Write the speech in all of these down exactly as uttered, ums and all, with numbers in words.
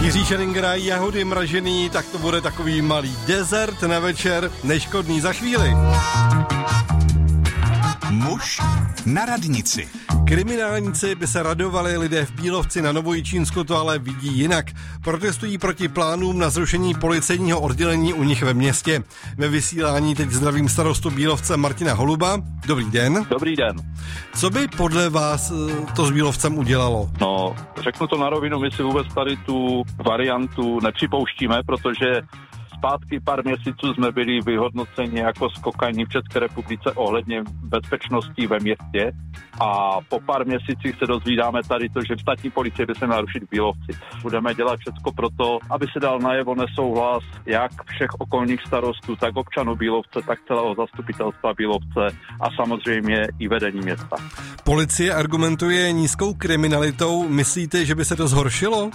Jiří Šeringera, jahody mražený, tak to bude takový malý dezert na večer, neškodný za chvíli. Muž na radnici. Kriminálníci by se radovali, lidé v Bílovci na Novojičínsku to ale vidí jinak. Protestují proti plánům na zrušení policejního oddělení u nich ve městě. Ve vysílání teď zdravím starostu Bílovce Martina Holuba. Dobrý den. Dobrý den. Co by podle vás to s Bílovcem udělalo? No, řeknu to na rovinu, my si vůbec tady tu variantu nepřipouštíme, protože zpátky pár měsíců jsme byli vyhodnoceni jako skokaní v České republice ohledně bezpečnosti ve městě a po pár měsících se dozvídáme tady to, že státní policie by se měla rušit v Bílovci. Budeme dělat všechno proto, aby se dal najevo nesouhlas jak všech okolních starostů, tak občanů Bílovce, tak celého zastupitelstva Bílovce a samozřejmě i vedení města. Policie argumentuje nízkou kriminalitou. Myslíte, že by se to zhoršilo?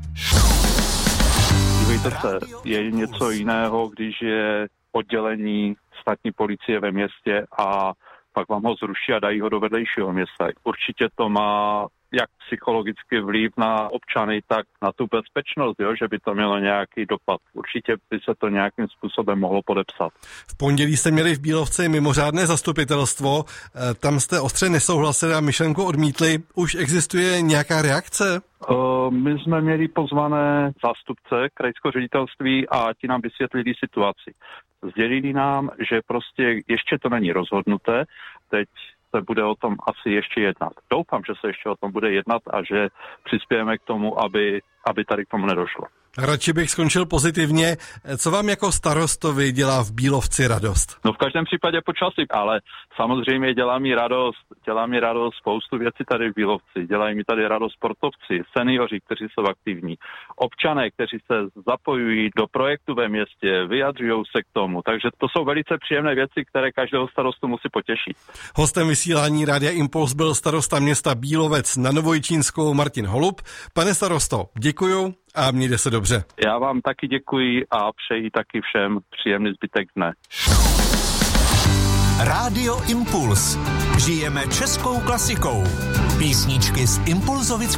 Dívejte se, je něco jiného, když je oddělení státní policie ve městě a pak vám ho zruší a dají ho do vedlejšího města. Určitě to má jak psychologický vliv na občany, tak na tu bezpečnost, jo, že by to mělo nějaký dopad. Určitě by se to nějakým způsobem mohlo podepsat. V pondělí jste měli v Bílovce mimořádné zastupitelstvo, tam jste ostře nesouhlasili a myšlenku odmítli. Už existuje nějaká reakce? Uh, my jsme měli pozvané zástupce krajského ředitelství a ti nám vysvětlili situaci. Sdělili nám, že prostě ještě to není rozhodnuté, teď se bude o tom asi ještě jednat. Doufám, že se ještě o tom bude jednat a že přispějeme k tomu, aby, aby tady k tomu nedošlo. Radši bych skončil pozitivně. Co vám jako starostovi dělá v Bílovci radost? No v každém případě počasí, ale samozřejmě dělá mi radost, dělá mi radost spoustu věcí tady v Bílovci. Dělají mi tady radost sportovci, seniori, kteří jsou aktivní, občané, kteří se zapojují do projektu ve městě, vyjadřují se k tomu. Takže to jsou velice příjemné věci, které každého starostu musí potěšit. Hostem vysílání Rádia Impuls byl starosta města Bílovec na Novojičínsku Martin Holub. Pane starosto, děkuju a mějte se dobře. Já vám taky děkuji a přeji taky všem příjemný zbytek dne. Rádio Impuls. Žijeme českou klasikou. Písničky z Impulzovic